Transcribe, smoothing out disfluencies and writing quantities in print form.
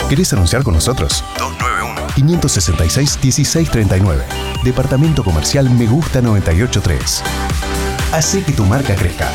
¿Querés anunciar con nosotros? 291-566-1639. Departamento Comercial Me Gusta 983. Hacé que tu marca crezca.